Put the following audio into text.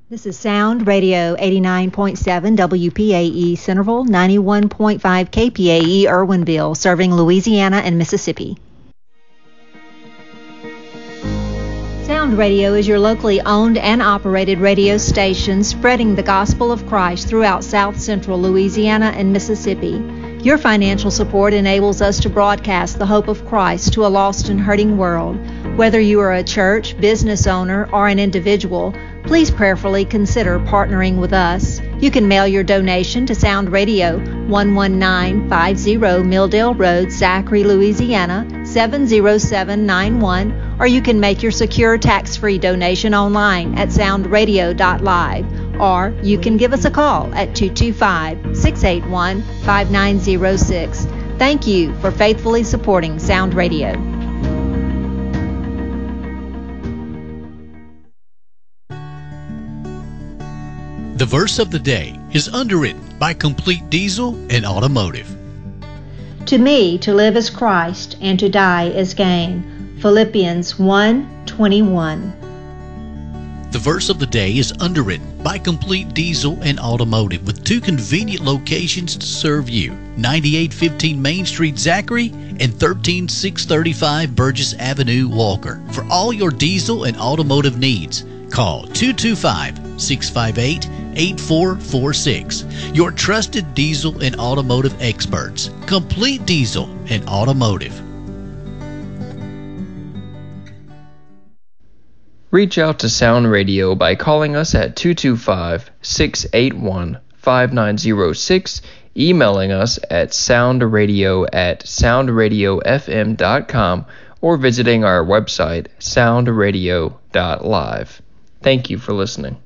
This is Sound Radio 89.7 WPAE Centerville, 91.5 KPAE Irwinville, serving Louisiana and Mississippi. Sound Radio is your locally owned and operated radio station spreading the gospel of Christ throughout South Central Louisiana and Mississippi. Your financial support enables us to broadcast the hope of Christ to a lost and hurting world. Whether you are a church, business owner, or an individual, please prayerfully consider partnering with us. You can mail your donation to Sound Radio, 11950 Milldale Road, Zachary, Louisiana, 70791, or you can make your secure tax-free donation online at soundradio.live, or you can give us a call at 225-681-5906. Thank you for faithfully supporting Sound Radio. The verse of the day is underwritten by Complete Diesel and Automotive. To me, to live is Christ, and to die is gain. Philippians 1:21. The verse of the day is underwritten by Complete Diesel and Automotive with two convenient locations to serve you, 9815 Main Street, Zachary, and 13635 Burgess Avenue, Walker. For all your diesel and automotive needs, call 225-658-8446. Your trusted diesel and automotive experts, Complete Diesel and Automotive. Reach out to Sound Radio by calling us at 225-681-5906, emailing us at soundradio@soundradiofm.com, or visiting our website, soundradio.live. Thank you for listening.